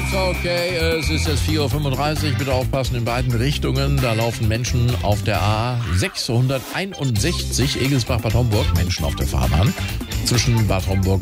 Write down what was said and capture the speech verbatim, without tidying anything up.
Okay, es ist jetzt vier Uhr fünfunddreißig. Bitte aufpassen in beiden Richtungen. Da laufen Menschen auf der A sechshunderteinundsechzig Egelsbach-Bad Homburg. Menschen auf der Fahrbahn zwischen Bad Homburg